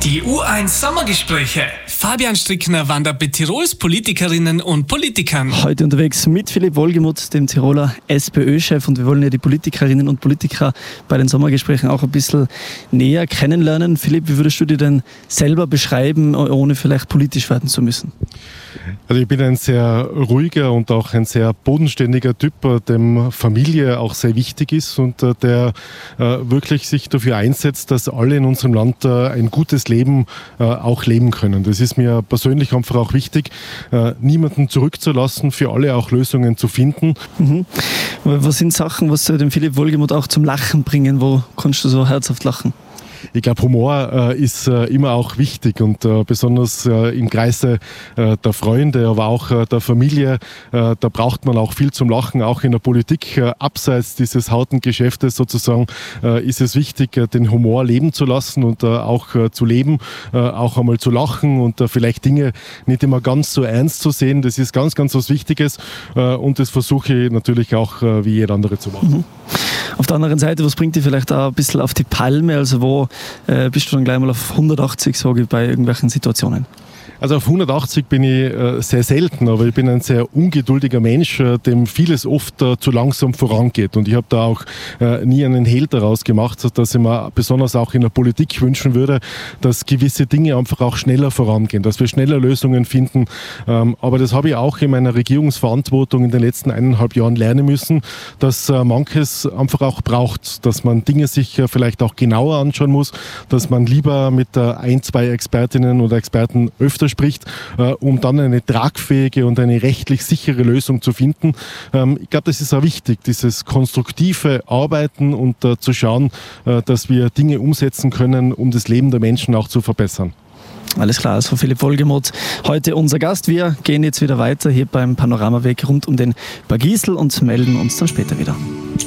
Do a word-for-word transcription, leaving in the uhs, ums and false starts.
Die U eins Sommergespräche. Fabian Strickner wandert mit Tirols Politikerinnen und Politikern. Heute unterwegs mit Philipp Wohlgemuth, dem Tiroler SPÖ-Chef. Und wir wollen ja die Politikerinnen und Politiker bei den Sommergesprächen auch ein bisschen näher kennenlernen. Philipp, wie würdest du dir denn selber beschreiben, ohne vielleicht politisch werden zu müssen? Also ich bin ein sehr ruhiger und auch ein sehr bodenständiger Typ, dem Familie auch sehr wichtig ist und der wirklich sich dafür einsetzt, dass alle in unserem Land ein gutes Leben auch leben können. Das ist mir persönlich einfach auch wichtig, niemanden zurückzulassen, für alle auch Lösungen zu finden. Mhm. Was sind Sachen, was dem Philipp Wohlgemuth auch zum Lachen bringen? Wo kannst du so herzhaft lachen? Ich glaube, Humor äh, ist äh, immer auch wichtig und äh, besonders äh, im Kreise äh, der Freunde, aber auch äh, der Familie, äh, da braucht man auch viel zum Lachen, auch in der Politik. Äh, abseits dieses harten Geschäftes sozusagen äh, ist es wichtig, äh, den Humor leben zu lassen und äh, auch äh, zu leben, äh, auch einmal zu lachen und äh, vielleicht Dinge nicht immer ganz so ernst zu sehen. Das ist ganz, ganz was Wichtiges äh, und das versuche ich natürlich auch äh, wie jeder andere zu machen. Mhm. Auf der anderen Seite, was bringt dich vielleicht auch ein bisschen auf die Palme? Also wo äh, bist du dann gleich mal auf hundertachtzig, sage ich, bei irgendwelchen Situationen? Also auf hundertachtzig bin ich äh, sehr selten, aber ich bin ein sehr ungeduldiger Mensch, äh, dem vieles oft äh, zu langsam vorangeht. Und ich habe da auch äh, nie einen Hehl daraus gemacht, dass ich mir besonders auch in der Politik wünschen würde, dass gewisse Dinge einfach auch schneller vorangehen, dass wir schneller Lösungen finden. Ähm, aber das habe ich auch in meiner Regierungsverantwortung in den letzten eineinhalb Jahren lernen müssen, dass äh, manches einfach auch braucht, dass man Dinge sich äh, vielleicht auch genauer anschauen muss, dass man lieber mit äh, ein, zwei Expertinnen oder Experten öfter spricht, äh, um dann eine tragfähige und eine rechtlich sichere Lösung zu finden. Ähm, ich glaube, das ist auch wichtig, dieses konstruktive Arbeiten und äh, zu schauen, äh, dass wir Dinge umsetzen können, um das Leben der Menschen auch zu verbessern. Alles klar, also Philipp Wohlgemuth, heute unser Gast. Wir gehen jetzt wieder weiter hier beim Panoramaweg rund um den Bergisel und melden uns dann später wieder.